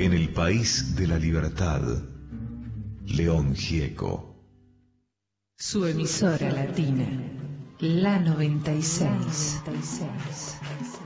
En el país de la libertad, León Gieco. Su emisora latina, la 96.